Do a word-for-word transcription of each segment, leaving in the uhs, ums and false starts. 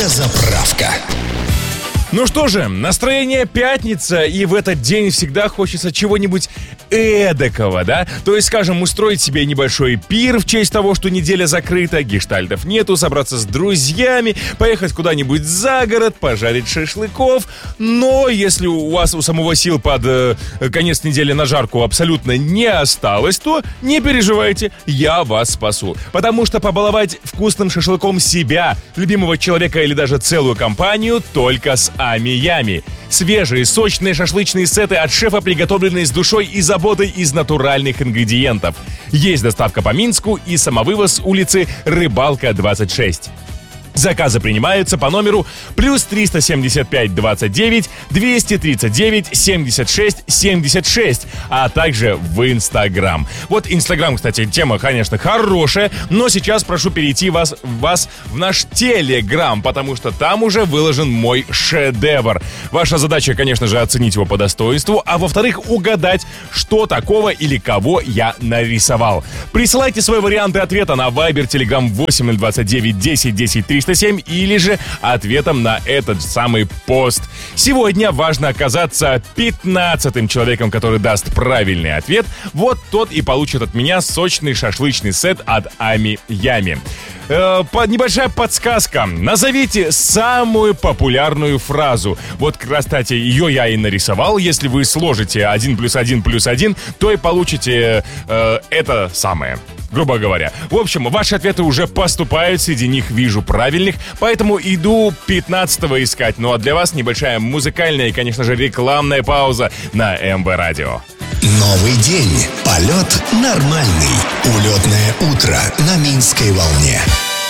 Дозаправка. Ну что же, настроение пятница, и в этот день всегда хочется чего-нибудь эдакого, да? То есть, скажем, устроить себе небольшой пир в честь того, что неделя закрыта, гештальтов нету, собраться с друзьями, поехать куда-нибудь за город, пожарить шашлыков. Но если у вас у самого сил под э, конец недели на жарку абсолютно не осталось, то не переживайте, я вас спасу. Потому что побаловать вкусным шашлыком себя, любимого человека или даже целую компанию только с Ами-Ями. Свежие, сочные шашлычные сеты от шефа, приготовленные с душой и заботой из натуральных ингредиентов. Есть доставка по Минску и самовывоз улицы Рыбалка, двадцать шесть. Заказы принимаются по номеру плюс триста семьдесят пять двадцать девять двести тридцать девять семьдесят шесть семьдесят шесть, а также в Инстаграм. Вот Инстаграм, кстати, тема, конечно, хорошая, но сейчас прошу перейти вас, вас в наш Телеграм, потому что там уже выложен мой шедевр. Ваша задача, конечно же, оценить его по достоинству, а во-вторых, угадать, что такого или кого я нарисовал. Присылайте свои варианты ответа на Viber, Telegram восемь ноль двадцать девять десять десять триста семь или же ответом на этот самый пост. Сегодня важно оказаться пятнадцатым человеком, который даст правильный ответ. Вот тот и получит от меня сочный шашлычный сет от Ами-Ями. Э, под, небольшая подсказка. Назовите самую популярную фразу. Вот, кстати, ее я и нарисовал. Если вы сложите один плюс один плюс один, то и получите э, это самое. Грубо говоря. В общем, ваши ответы уже поступают, среди них вижу правильных, поэтому иду пятнадцатого искать. Ну а для вас небольшая музыкальная и, конечно же, рекламная пауза на эм вэ Радио. Новый день. Полет нормальный. Улетное утро на Минской волне.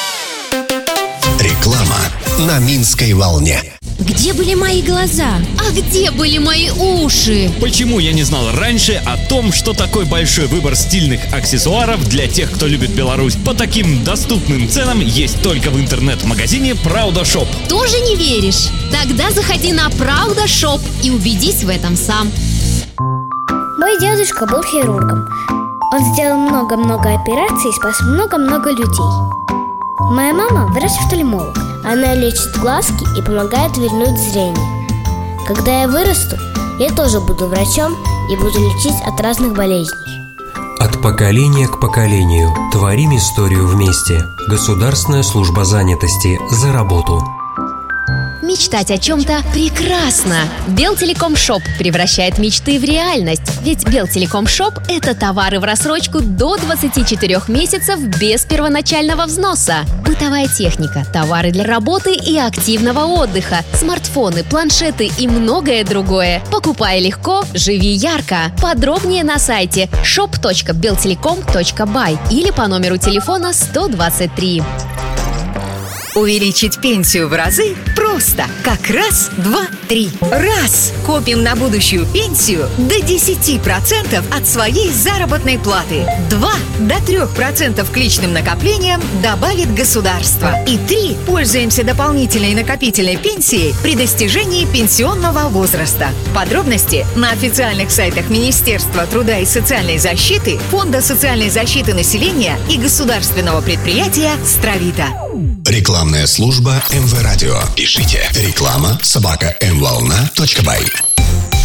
Реклама на Минской волне. Где были мои глаза? А где были мои уши? Почему я не знал раньше о том, что такой большой выбор стильных аксессуаров для тех, кто любит Беларусь, по таким доступным ценам есть только в интернет-магазине Правда Шоп? Тоже не веришь? Тогда заходи на Правда Шоп и убедись в этом сам. Мой дедушка был хирургом. Он сделал много-много операций и спас много-много людей. Моя мама врач-офтальмолог. Она лечит глазки и помогает вернуть зрение. Когда я вырасту, я тоже буду врачом и буду лечить от разных болезней. От поколения к поколению. Творим историю вместе. Государственная служба занятости. За работу. Мечтать о чем-то прекрасно. Белтелеком Шоп превращает мечты в реальность. Ведь Белтелеком Шоп – это товары в рассрочку до двадцати четырёх месяцев без первоначального взноса. Бытовая техника, товары для работы и активного отдыха, смартфоны, планшеты и многое другое. Покупай легко, живи ярко. Подробнее на сайте шоп точка белтелеком точка бай или по номеру телефона сто двадцать три. Увеличить пенсию в разы просто. Как раз, два, три. Раз. Копим на будущую пенсию до десяти процентов от своей заработной платы. Два. До трёх процентов к личным накоплениям добавит государство. И три. Пользуемся дополнительной накопительной пенсией при достижении пенсионного возраста. Подробности на официальных сайтах Министерства труда и социальной защиты, Фонда социальной защиты населения и государственного предприятия «Стравита». Рекламная служба эм вэ Радио. Пишите реклама собака эм волна точка бай.